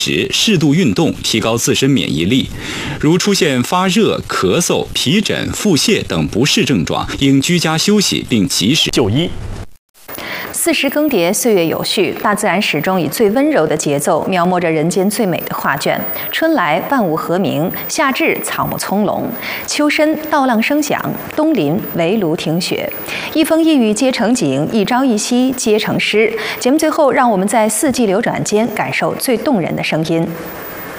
时适度运动，提高自身免疫力。如出现发热、咳嗽、皮疹、腹泻等不适症状，应居家休息并及时就医。 40更迭，岁月有序，大自然始终以最温柔的节奏描摹着人间最美的画卷。春来万物和鸣，夏至草木葱茏，秋深稻浪声响，冬临围炉听雪。一风一雨皆成景，一朝一夕皆成诗。节目最后，让我们在四季流转间感受最动人的声音。